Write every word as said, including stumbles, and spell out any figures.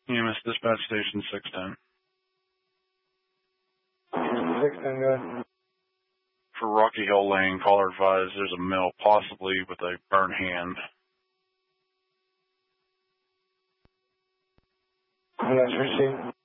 E M S Dispatch Station six ten. six ten, go ahead. For Rocky Hill Lane, caller advised there's a male possibly with a burnt hand. That's received.